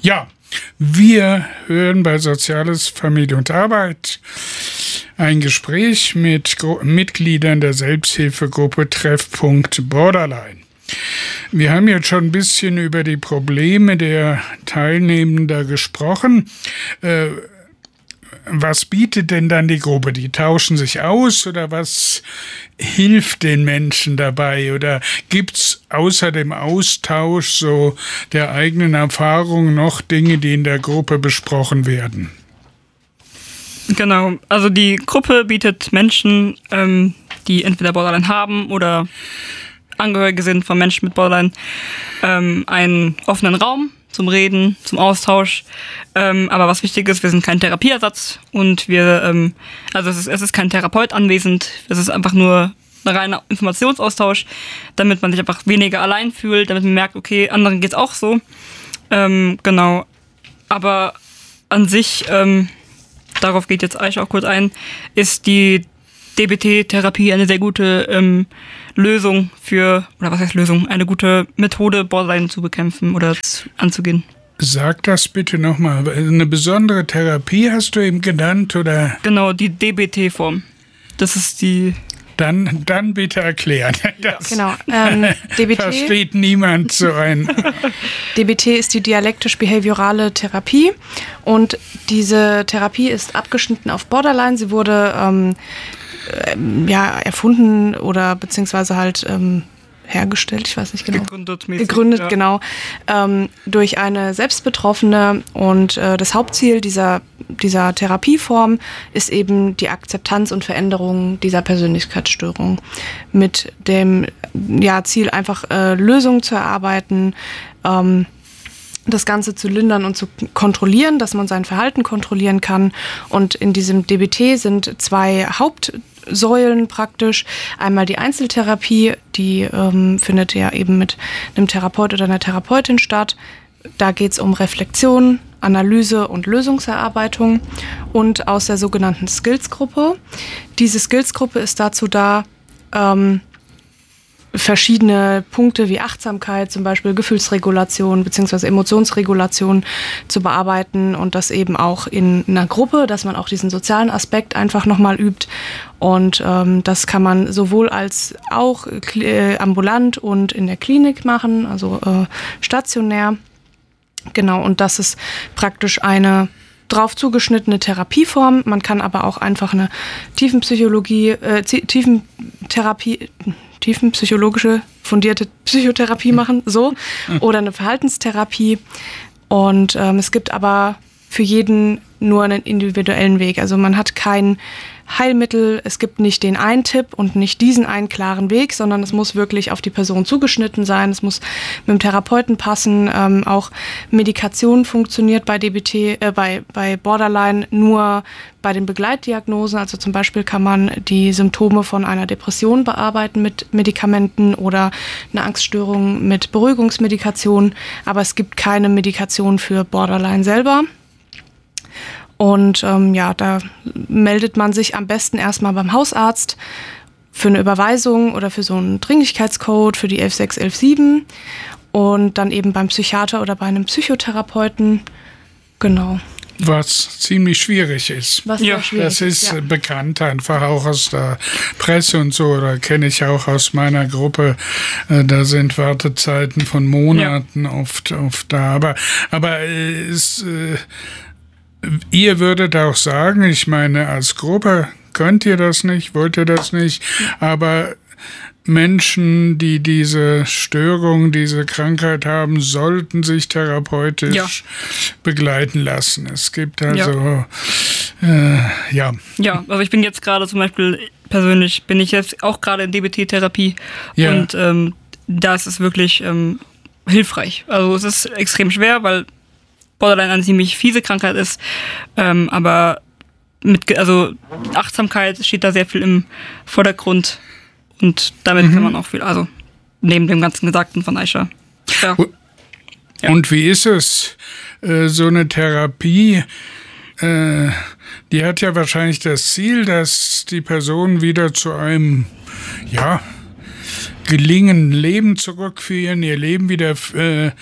Ja, wir hören bei Soziales, Familie und Arbeit ein Gespräch mit Mitgliedern der Selbsthilfegruppe Treffpunkt Borderline. Wir haben jetzt schon ein bisschen über die Probleme der Teilnehmenden gesprochen. Was bietet denn dann die Gruppe? Die tauschen sich aus oder was hilft den Menschen dabei? Oder gibt's außer dem Austausch so der eigenen Erfahrung noch Dinge, die in der Gruppe besprochen werden? Genau, also die Gruppe bietet Menschen, die entweder Borderline haben oder Angehörige sind von Menschen mit Borderline, einen offenen Raum zum Reden, zum Austausch. Aber was wichtig ist, wir sind kein Therapieersatz und es ist kein Therapeut anwesend. Es ist einfach nur ein reiner Informationsaustausch, damit man sich einfach weniger allein fühlt, damit man merkt, okay, anderen geht's auch so. Genau. Aber an sich, darauf geht jetzt Aisha auch kurz ein, ist die DBT-Therapie eine sehr gute Lösung eine gute Methode, Borderline zu bekämpfen oder anzugehen. Sag das bitte nochmal. Eine besondere Therapie hast du eben genannt, oder? Genau, die DBT-Form. Das ist die... Dann bitte erklären. Das genau. DBT versteht niemand so ein. DBT ist die dialektisch-behaviorale Therapie und diese Therapie ist abgeschnitten auf Borderline. Sie wurde erfunden oder beziehungsweise halt hergestellt, ich weiß nicht genau. Gegründet, ja. Genau. Durch eine Selbstbetroffene und das Hauptziel dieser Therapieform ist eben die Akzeptanz und Veränderung dieser Persönlichkeitsstörung mit dem Ziel, einfach Lösungen zu erarbeiten, das Ganze zu lindern und zu kontrollieren, dass man sein Verhalten kontrollieren kann. Und in diesem DBT sind 2 Hauptsäulen praktisch. Einmal die Einzeltherapie, die findet ja eben mit einem Therapeut oder einer Therapeutin statt. Da geht es um Reflexion, Analyse und Lösungserarbeitung und aus der sogenannten Skills-Gruppe. Diese Skills-Gruppe ist dazu da, verschiedene Punkte wie Achtsamkeit, zum Beispiel Gefühlsregulation bzw. Emotionsregulation zu bearbeiten und das eben auch in einer Gruppe, dass man auch diesen sozialen Aspekt einfach nochmal übt. Und das kann man sowohl als auch ambulant und in der Klinik machen, also stationär. Genau, und das ist praktisch eine drauf zugeschnittene Therapieform. Man kann aber auch einfach eine tiefenpsychologische fundierte Psychotherapie machen, so, oder eine Verhaltenstherapie. Und es gibt aber für jeden nur einen individuellen Weg. Also man hat kein Heilmittel, es gibt nicht den einen Tipp und nicht diesen einen klaren Weg, sondern es muss wirklich auf die Person zugeschnitten sein, es muss mit dem Therapeuten passen. Auch Medikation funktioniert bei DBT, bei Borderline nur bei den Begleitdiagnosen. Also zum Beispiel kann man die Symptome von einer Depression bearbeiten mit Medikamenten oder eine Angststörung mit Beruhigungsmedikation, aber es gibt keine Medikation für Borderline selber. Und da meldet man sich am besten erstmal beim Hausarzt für eine Überweisung oder für so einen Dringlichkeitscode für die 11617 und dann eben beim Psychiater oder bei einem Psychotherapeuten. Genau. Was ziemlich schwierig ist. Das ist bekannt einfach auch aus der Presse und so, oder kenne ich auch aus meiner Gruppe. Da sind Wartezeiten von Monaten oft da. Aber ihr würdet auch sagen, ich meine, als Gruppe könnt ihr das nicht, wollt ihr das nicht, aber Menschen, die diese Störung, diese Krankheit haben, sollten sich therapeutisch begleiten lassen. Es gibt also, Ja, also ich bin jetzt gerade zum Beispiel, persönlich bin ich jetzt auch gerade in DBT-Therapie und das ist wirklich hilfreich. Also es ist extrem schwer, weil Borderline eine ziemlich fiese Krankheit ist, aber Achtsamkeit steht da sehr viel im Vordergrund und damit kann man auch viel, also neben dem ganzen Gesagten von Aisha. Ja. Und wie ist es, so eine Therapie, die hat ja wahrscheinlich das Ziel, dass die Person wieder zu einem, gelingenden Leben zurückführen, ihr Leben wieder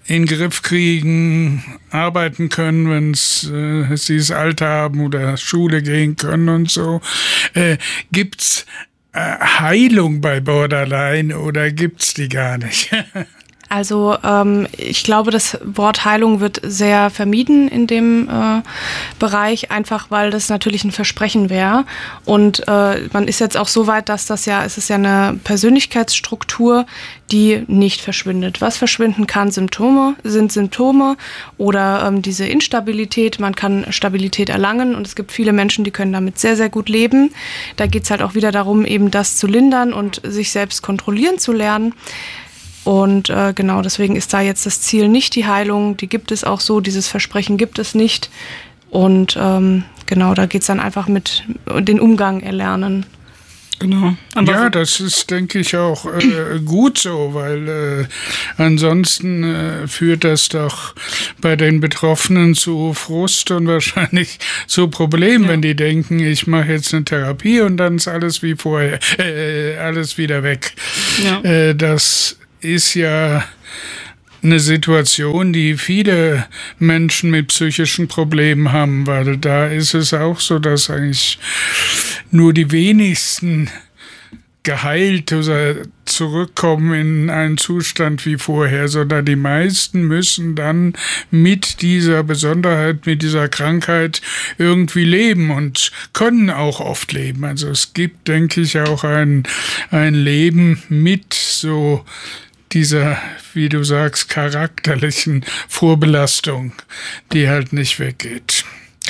in den Griff kriegen, arbeiten können, wenn sie das Alter haben oder Schule gehen können und so. Gibt's Heilung bei Borderline oder gibt's die gar nicht? Also ich glaube, das Wort Heilung wird sehr vermieden in dem Bereich, einfach weil das natürlich ein Versprechen wäre. Und man ist jetzt auch so weit, dass es ist ja eine Persönlichkeitsstruktur, die nicht verschwindet. Was verschwinden kann, sind Symptome oder diese Instabilität. Man kann Stabilität erlangen und es gibt viele Menschen, die können damit sehr, sehr gut leben. Da geht es halt auch wieder darum, eben das zu lindern und sich selbst kontrollieren zu lernen. Und genau, deswegen ist da jetzt das Ziel nicht die Heilung, die gibt es auch so, dieses Versprechen gibt es nicht. Und genau, da geht es dann einfach mit den Umgang erlernen. Genau. Ja, das ist, denke ich, auch gut so, weil ansonsten führt das doch bei den Betroffenen zu Frust und wahrscheinlich zu Problemen, wenn die denken, ich mache jetzt eine Therapie und dann ist alles wie vorher, alles wieder weg. Ja. Das ist ja eine Situation, die viele Menschen mit psychischen Problemen haben, weil da ist es auch so, dass eigentlich nur die wenigsten geheilt oder zurückkommen in einen Zustand wie vorher, sondern die meisten müssen dann mit dieser Besonderheit, mit dieser Krankheit irgendwie leben und können auch oft leben. Also es gibt, denke ich, auch ein Leben mit so dieser, wie du sagst, charakterlichen Vorbelastung, die halt nicht weggeht.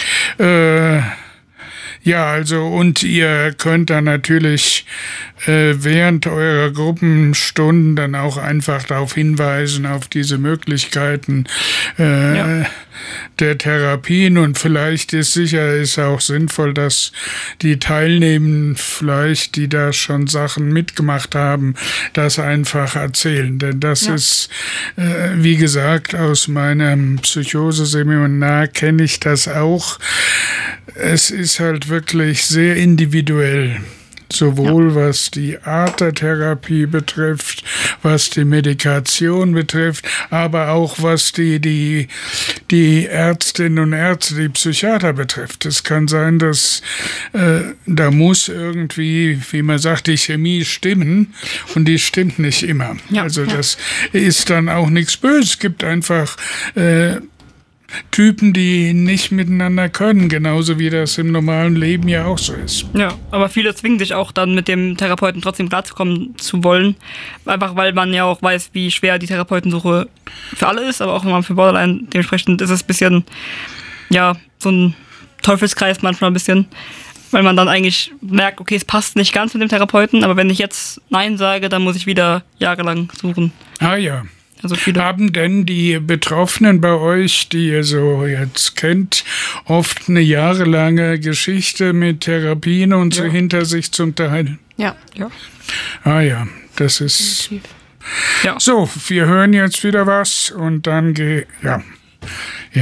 Ja, also und ihr könnt dann natürlich während eurer Gruppenstunden dann auch einfach darauf hinweisen, auf diese Möglichkeiten der Therapien und vielleicht ist auch sinnvoll, dass die Teilnehmenden vielleicht, die da schon Sachen mitgemacht haben, das einfach erzählen, denn das ist, wie gesagt, aus meinem Psychose-Seminar kenne ich das auch. Es ist halt wirklich sehr individuell. Sowohl was die Art der Therapie betrifft, was die Medikation betrifft, aber auch was die Ärztinnen und Ärzte, die Psychiater betrifft. Es kann sein, dass da muss irgendwie, wie man sagt, die Chemie stimmen und die stimmt nicht immer. Also das ist dann auch nichts Böses. Es gibt einfach Typen, die nicht miteinander können, genauso wie das im normalen Leben ja auch so ist. Ja, aber viele zwingen sich auch dann mit dem Therapeuten trotzdem klarzukommen zu wollen, einfach weil man ja auch weiß, wie schwer die Therapeutensuche für alle ist, aber auch immer für Borderline. Dementsprechend ist es ein bisschen, ja, so ein Teufelskreis manchmal ein bisschen, weil man dann eigentlich merkt, okay, es passt nicht ganz mit dem Therapeuten, aber wenn ich jetzt Nein sage, dann muss ich wieder jahrelang suchen. Ah ja. Also haben denn die Betroffenen bei euch, die ihr so jetzt kennt, oft eine jahrelange Geschichte mit Therapien und so hinter sich zum Teil? Ja. Ah ja, das ist... Definitiv. Ja. So, wir hören jetzt wieder was und dann